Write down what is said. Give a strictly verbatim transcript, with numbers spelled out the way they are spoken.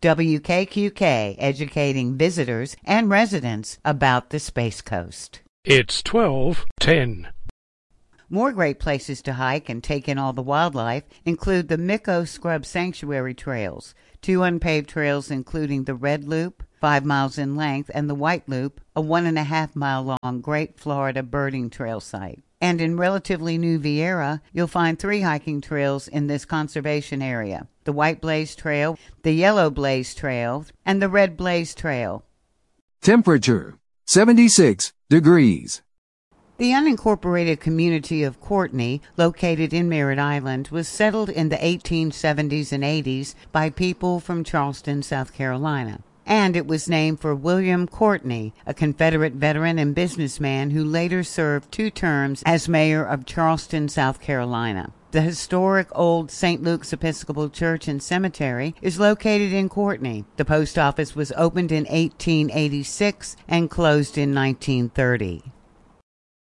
W K Q K, educating visitors and residents about the Space Coast. It's twelve ten. More great places to hike and take in all the wildlife include the Micco Scrub Sanctuary trails, two unpaved trails including the Red Loop, five miles in length, and the White Loop, a one and a half mile long Great Florida birding trail site. And in relatively new Viera, you'll find three hiking trails in this conservation area: the White Blaze Trail, the Yellow Blaze Trail, and the Red Blaze Trail. Temperature, seventy-six degrees. The unincorporated community of Courtney, located in Merritt Island, was settled in the eighteen seventies and eighties by people from Charleston, South Carolina. And it was named for William Courtney, a Confederate veteran and businessman who later served two terms as mayor of Charleston, South Carolina. The historic old Saint Luke's Episcopal Church and Cemetery is located in Courtney. The post office was opened in eighteen eighty-six and closed in nineteen thirty.